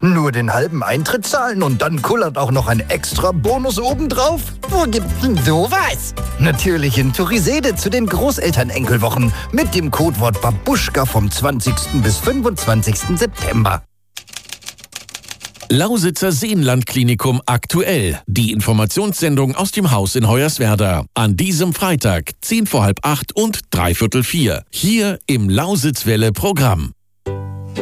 Nur den halben Eintritt zahlen und dann kullert auch noch ein extra Bonus obendrauf? Wo gibt's denn sowas? Natürlich in Turisede zu den Großelternenkelwochen mit dem Codewort Babuschka vom 20. bis 25. September. Lausitzer Seenlandklinikum aktuell. Die Informationssendung aus dem Haus in Hoyerswerda. An diesem Freitag, 7:45 und 3:45. Hier im Lausitzwelle-Programm.